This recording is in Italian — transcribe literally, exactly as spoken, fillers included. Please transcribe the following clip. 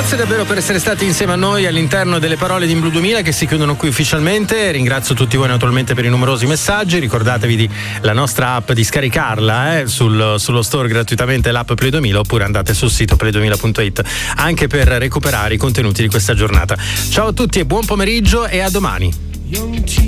Grazie davvero per essere stati insieme a noi all'interno delle parole di In Blu duemila che si chiudono qui ufficialmente. Ringrazio tutti voi naturalmente per i numerosi messaggi. Ricordatevi di la nostra app di scaricarla eh, sul, sullo store gratuitamente, l'app Play duemila, oppure andate sul sito play duemila punto it anche per recuperare i contenuti di questa giornata. Ciao a tutti e buon pomeriggio e a domani.